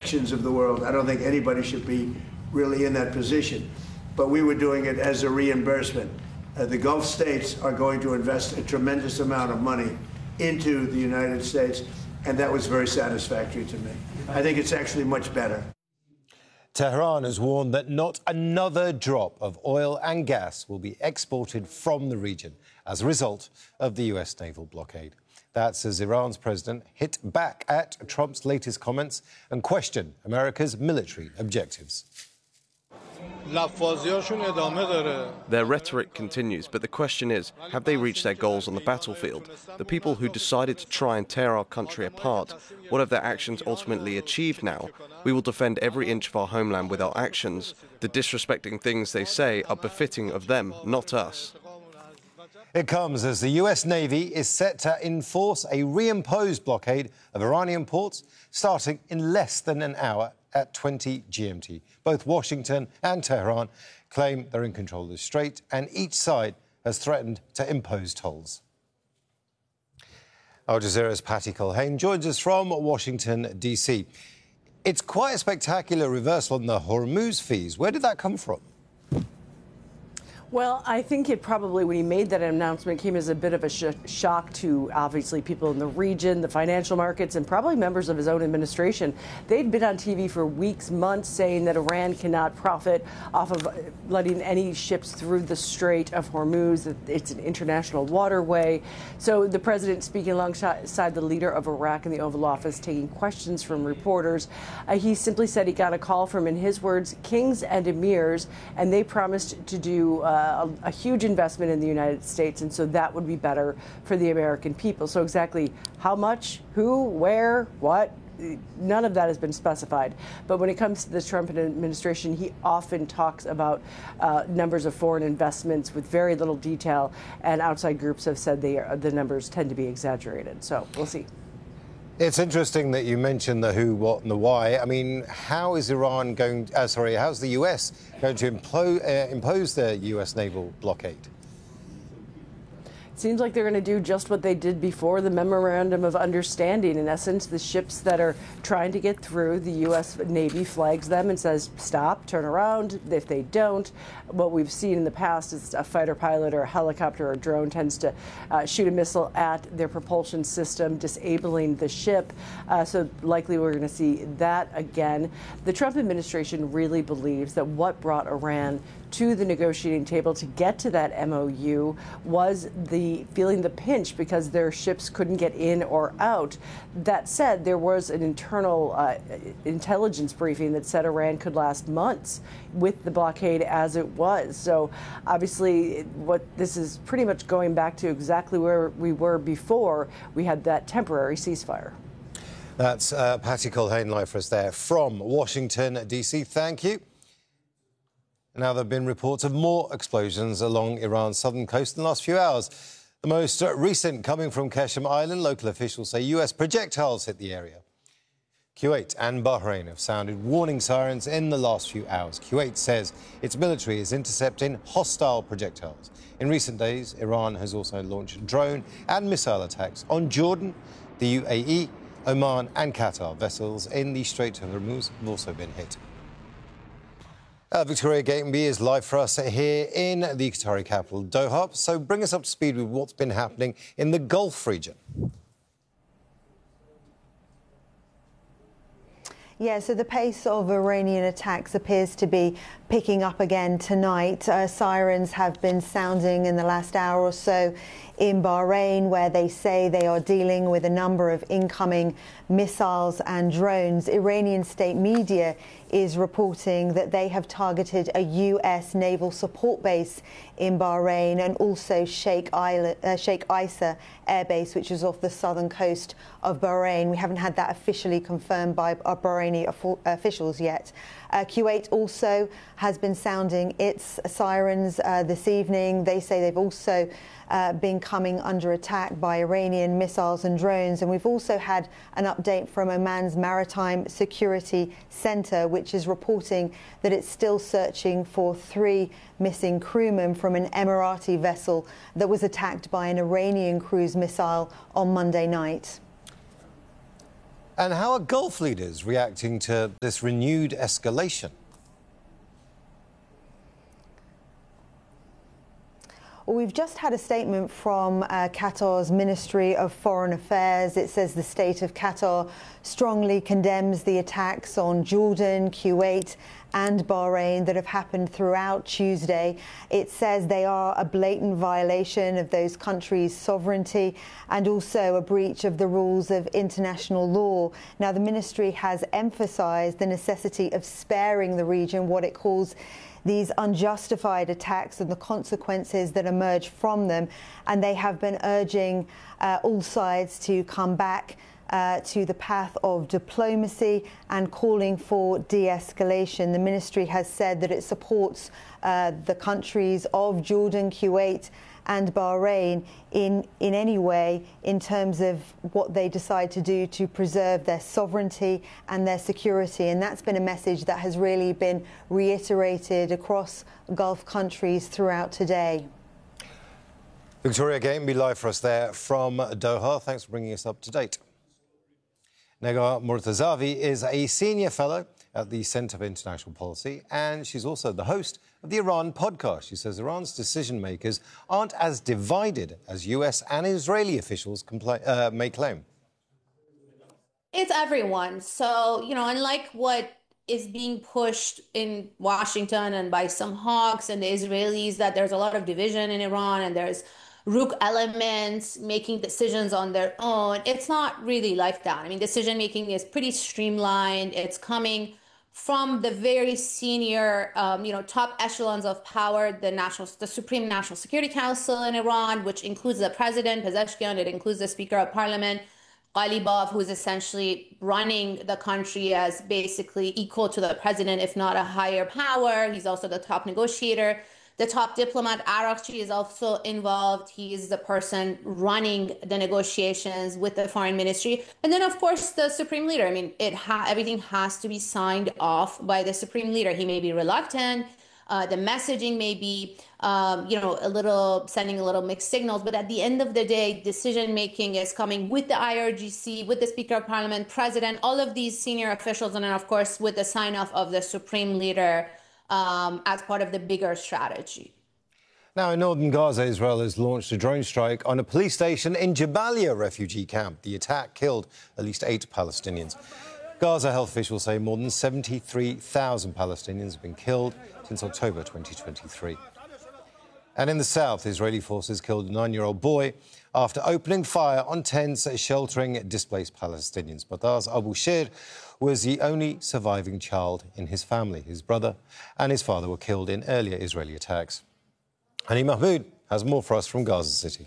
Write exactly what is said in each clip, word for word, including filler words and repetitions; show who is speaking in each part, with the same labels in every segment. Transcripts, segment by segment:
Speaker 1: sections of the world. I don't think anybody should be really in that position. But we were doing it as a reimbursement. Uh, the Gulf states are going to invest a tremendous amount of money into the United States, and that was very satisfactory to me. I think it's actually much better.
Speaker 2: Tehran has warned that not another drop of oil and gas will be exported from the region as a result of the U S naval blockade. That's as Iran's president hit back at Trump's latest comments and questioned America's military objectives.
Speaker 3: Their rhetoric continues, but the question is, have they reached their goals on the battlefield? The people who decided to try and tear our country apart, what have their actions ultimately achieved now? We will defend every inch of our homeland with our actions. The disrespecting things they say are befitting of them, not us.
Speaker 2: It comes as the U S Navy is set to enforce a reimposed blockade of Iranian ports starting in less than an hour at twenty G M T. Both Washington and Tehran claim they're in control of the strait, and each side has threatened to impose tolls. Al Jazeera's Patty Culhane joins us from Washington, D C. It's quite a spectacular reversal on the Hormuz fees. Where did that come from?
Speaker 4: Well, I think it probably, when he made that announcement, came as a bit of a sh- shock to, obviously, people in the region, the financial markets, and probably members of his own administration. They'd been on T V for weeks, months, saying that Iran cannot profit off of letting any ships through the Strait of Hormuz, that it's an international waterway. So the president, speaking alongside the leader of Iraq in the Oval Office, taking questions from reporters, uh, he simply said he got a call from, in his words, kings and emirs, and they promised to do uh, A, a huge investment in the United States, and so that would be better for the American people. So exactly how much, who, where, what, none of that has been specified. But when it comes to the Trump administration, he often talks about uh, numbers of foreign investments with very little detail, and outside groups have said they are, the numbers tend to be exaggerated. So we'll see.
Speaker 2: It's interesting that you mentioned the who, what, and the why. I mean, how is Iran going? Uh, sorry, how's the U S going to implo- uh, impose the U S naval blockade?
Speaker 4: Seems like they're going to do just what they did before the Memorandum of Understanding. In essence, the ships that are trying to get through, the U S Navy flags them and says, stop, turn around. If they don't, what we've seen in the past is a fighter pilot or a helicopter or a drone tends to uh, shoot a missile at their propulsion system, disabling the ship. Uh, so likely we're going to see that again. The Trump administration really believes that what brought Iran to the negotiating table to get to that M O U was the feeling the pinch because their ships couldn't get in or out. That said, there was an internal uh, intelligence briefing that said Iran could last months with the blockade as it was. So obviously what this is pretty much going back to exactly where we were before we had that temporary ceasefire.
Speaker 2: That's uh, Patty Culhane live for us there from Washington, D C. Thank you. Now, there have been reports of more explosions along Iran's southern coast in the last few hours. The most recent coming from Qeshm Island. Local officials say U S projectiles hit the area. Kuwait and Bahrain have sounded warning sirens in the last few hours. Kuwait says its military is intercepting hostile projectiles. In recent days, Iran has also launched drone and missile attacks on Jordan, the U A E, Oman and Qatar. Vessels in the Strait of Hormuz have also been hit. Uh, Victoria Gatenby is live for us here in the Qatari capital, Doha. So bring us up to speed with what's been happening in the Gulf region.
Speaker 5: Yeah, so the pace of Iranian attacks appears to be picking up again tonight. Uh, sirens have been sounding in the last hour or so in Bahrain, where they say they are dealing with a number of incoming missiles and drones. Iranian state media is reporting that they have targeted a U S naval support base in Bahrain and also Sheikh, Isla, uh, Sheikh Isa Air Base, which is off the southern coast of Bahrain. We haven't had that officially confirmed by our Bahraini officials yet. Uh, Kuwait also has been sounding its sirens uh, this evening. They say they've also uh, been coming under attack by Iranian missiles and drones. And we've also had an update from Oman's Maritime Security Centre, which is reporting that it's still searching for three missing crewmen from an Emirati vessel that was attacked by an Iranian cruise missile on Monday night.
Speaker 2: And how are Gulf leaders reacting to this renewed escalation?
Speaker 5: Well, we've just had a statement from uh, Qatar's Ministry of Foreign Affairs. It says the state of Qatar strongly condemns the attacks on Jordan, Kuwait and Bahrain that have happened throughout Tuesday. It says they are a blatant violation of those countries' sovereignty and also a breach of the rules of international law. Now, the ministry has emphasised the necessity of sparing the region what it calls these unjustified attacks and the consequences that emerge from them. And they have been urging uh, all sides to come back uh, to the path of diplomacy and calling for de-escalation. The ministry has said that it supports uh, the countries of Jordan, Kuwait and Bahrain in, in any way in terms of what they decide to do to preserve their sovereignty and their security. And that's been a message that has really been reiterated across Gulf countries throughout today.
Speaker 2: Victoria Gameby live for us there from Doha. Thanks for bringing us up to date. Negar Mortazavi is a senior fellow at the Centre for International Policy, and she's also the host of the Iran podcast. She says Iran's decision makers aren't as divided as U S and Israeli officials compla- uh, may claim.
Speaker 6: It's everyone. So, you know, unlike what is being pushed in Washington and by some hawks and the Israelis, that there's a lot of division in Iran and there's rogue elements making decisions on their own. It's not really like that. I mean, decision making is pretty streamlined. It's coming from the very senior, um, you know, top echelons of power, the national, the Supreme National Security Council in Iran, which includes the president, Pezeshkian. It includes the Speaker of Parliament, Ghalibaf, who's essentially running the country as basically equal to the president, if not a higher power. He's also the top negotiator. The top diplomat, Arakchi, is also involved. He is the person running the negotiations with the foreign ministry. And then, of course, the supreme leader. I mean, it ha- everything has to be signed off by the supreme leader. He may be reluctant. Uh, the messaging may be, um, you know, a little, sending a little mixed signals. But at the end of the day, decision-making is coming with the I R G C, with the Speaker of Parliament, President, all of these senior officials, and then, of course, with the sign-off of the supreme leader, Um, as part of the bigger strategy.
Speaker 2: Now, in northern Gaza, Israel has launched a drone strike on a police station in Jabalia refugee camp. The attack killed at least eight Palestinians. Gaza health officials say more than seventy-three thousand Palestinians have been killed since October twenty twenty-three. And in the south, Israeli forces killed a nine-year-old boy after opening fire on tents sheltering displaced Palestinians. Bataz Abu Sher was the only surviving child in his family. His brother and his father were killed in earlier Israeli attacks. Hani Mahmoud has more for us from Gaza City.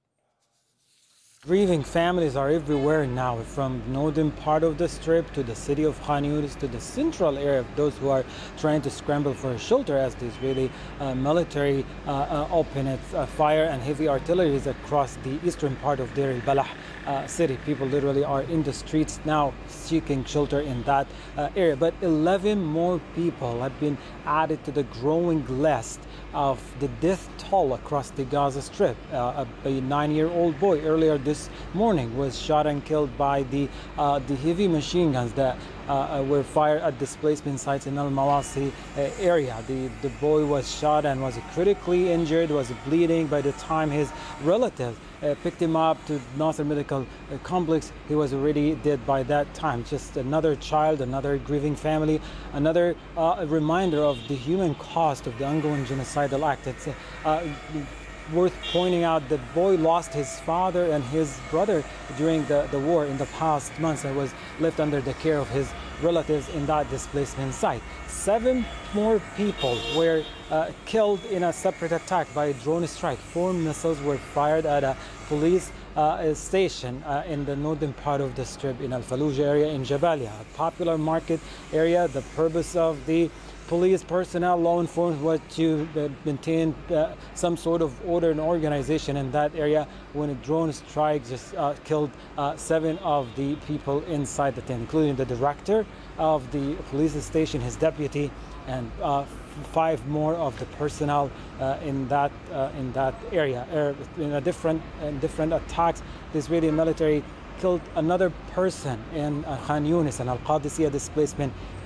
Speaker 7: Grieving families are everywhere now, from the northern part of the Strip to the city of Khan Yunis to the central area of those who are trying to scramble for shelter as the Israeli uh, military uh, uh, open its uh, fire and heavy artillery across the eastern part of Deir al-Balah uh, city. People literally are in the streets now seeking shelter in that uh, area. But eleven more people have been added to the growing list of the death toll across the Gaza Strip. Uh, a, a nine-year-old boy earlier this morning was shot and killed by the uh, the heavy machine guns that uh, were fired at displacement sites in Al Mawasi uh, area. The the boy was shot and was critically injured, was bleeding. By the time his relatives uh, picked him up to Nasser Medical Complex, he was already dead by that time. Just another child, another grieving family, another uh, reminder of the human cost of the ongoing genocidal act. It's uh, worth pointing out the boy lost his father and his brother during the, the war in the past months and was left under the care of his relatives in that displacement site. Seven more people were uh, killed in a separate attack by a drone strike. Four missiles were fired at a police uh, station uh, in the northern part of the Strip in Al Fallujah area in Jabalia, a popular market area. The purpose of the police personnel, law enforcement, was to uh, maintain uh, some sort of order and organization in that area when a drone strike just uh, killed uh, seven of the people inside the tent, including the director of the police station, his deputy, and uh, five more of the personnel uh, in that uh, in that area. Uh, in a different in different attacks, the Israeli military killed another person in uh, Khan Yunis and Al Qadisiyah displacement